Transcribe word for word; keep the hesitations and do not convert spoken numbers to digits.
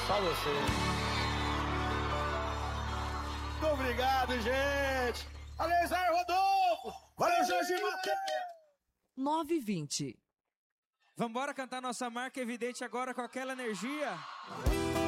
Só você. Muito obrigado, gente. Valeu, Zé Rodolfo. Valeu, Jorge Matheus. nove e vinte. Vambora cantar nossa marca evidente agora com aquela energia?